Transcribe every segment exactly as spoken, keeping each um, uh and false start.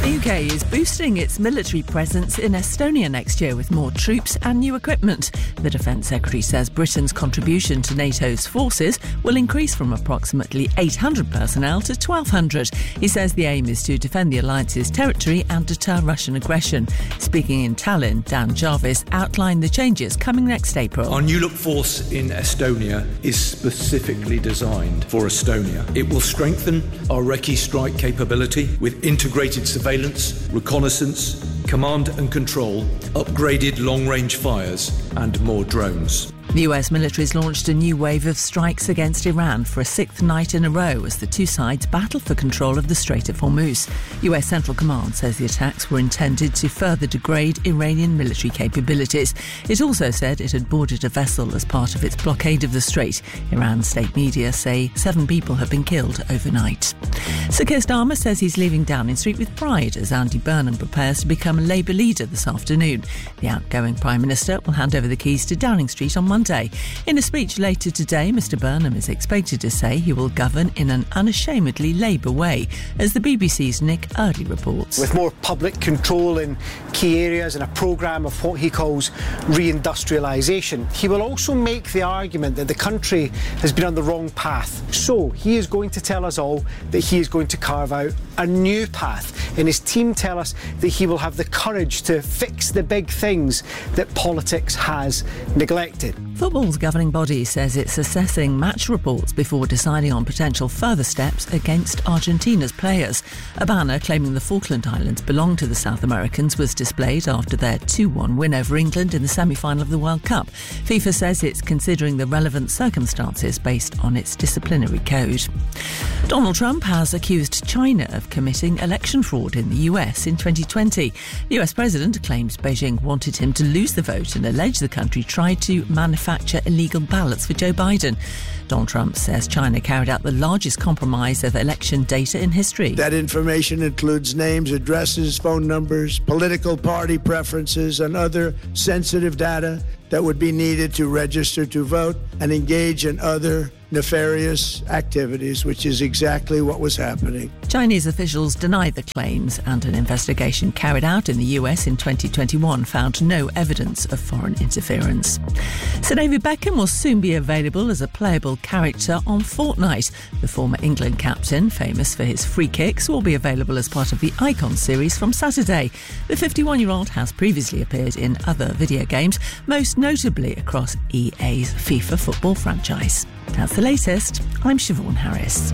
The U K is boosting its military presence in Estonia next year with more troops and new equipment. The Defence Secretary says Britain's contribution to NATO's forces will increase from approximately eight hundred personnel to twelve hundred. He says the aim is to defend the alliance's territory and deter Russian aggression. Speaking in Tallinn, Dan Jarvis outlined the changes coming next April. Our new look force in Estonia is specifically designed for Estonia. It will strengthen our Recce strike capability with integrated surveillance, reconnaissance, command and control, upgraded long-range fires and more drones. The U S military's launched a new wave of strikes against Iran for a sixth night in a row as the two sides battle for control of the Strait of Hormuz. U S Central Command says the attacks were intended to further degrade Iranian military capabilities. It also said it had boarded a vessel as part of its blockade of the strait. Iran's state media say seven people have been killed overnight. Sir Keir Starmer says he's leaving Downing Street with pride as Andy Burnham prepares to become a Labour leader this afternoon. The outgoing Prime Minister will hand over the keys to Downing Street on Monday. In a speech later today, Mr Burnham is expected to say he will govern in an unashamedly Labour way, as the B B C's Nick Early reports. With more public control in key areas and a programme of what he calls reindustrialisation, he will also make the argument that the country has been on the wrong path. So he is going to tell us all that he is going to carve out a new path, and his team tell us that he will have the courage to fix the big things that politics has neglected. Football's governing body says it's assessing match reports before deciding on potential further steps against Argentina's players. A banner claiming the Falkland Islands belong to the South Americans was displayed after their two one win over England in the semi-final of the World Cup. FIFA says it's considering the relevant circumstances based on its disciplinary code. Donald Trump has accused China of committing election fraud in the U S in twenty twenty. The U S president claims Beijing wanted him to lose the vote and alleged the country tried to manufacture illegal ballots for Joe Biden. Donald Trump says China carried out the largest compromise of election data in history. That information includes names, addresses, phone numbers, political party preferences, and other sensitive data that would be needed to register to vote and engage in other nefarious activities, which is exactly what was happening. Chinese officials denied the claims, and an investigation carried out in the U S in twenty twenty-one found no evidence of foreign interference. Sir David Beckham will soon be available as a playable character on Fortnite. The former England captain, famous for his free kicks, will be available as part of the Icon series from Saturday. The fifty-one-year-old has previously appeared in other video games, most notably across E A's FIFA football franchise. That's the latest. I'm Siobhan Harris.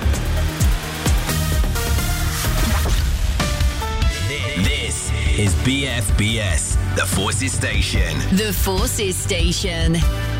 This is B F B S, the Forces Station. The Forces Station.